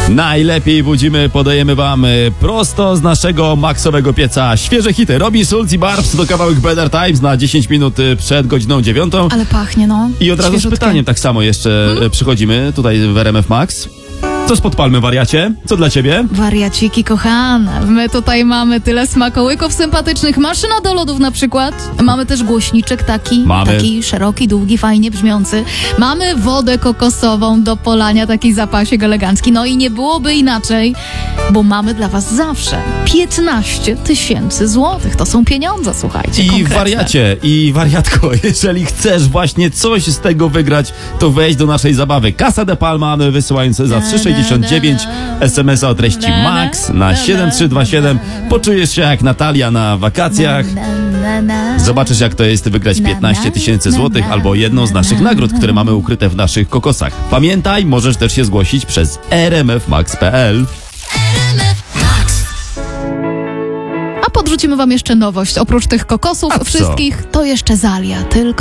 Najlepiej budzimy, podajemy wam prosto z naszego maksowego pieca świeże hity. Robin Schulz i Barbs to kawałek Better Times na 10 minut przed godziną 9. Ale pachnie, no. I od razu z Świeżutkie. pytaniem tak samo jeszcze przychodzimy tutaj w RMF Max. Co spod palmy, wariacie? Co dla ciebie? Wariaciki kochane, my tutaj mamy tyle smakołyków sympatycznych, maszyna do lodów na przykład. Mamy też głośniczek taki szeroki, długi, fajnie brzmiący. Mamy wodę kokosową do polania, taki zapasik elegancki. No i nie byłoby inaczej, bo mamy dla was zawsze 15 000 złotych. To są pieniądze, słuchajcie, I konkretne. wariacie, i wariatko, jeżeli chcesz właśnie coś z tego wygrać, to wejdź do naszej zabawy. Casa de Palma, wysyłając za 3,69 SMS-a o treści MAX na 7327. Poczujesz się jak Natalia na wakacjach. Zobaczysz, jak to jest wygrać 15 000 złotych albo jedną z naszych nagród, które mamy ukryte w naszych kokosach. Pamiętaj, możesz też się zgłosić przez rmfmax.pl. A podrzucimy wam jeszcze nowość. Oprócz tych kokosów A co? wszystkich, to jeszcze Zalia. Tylko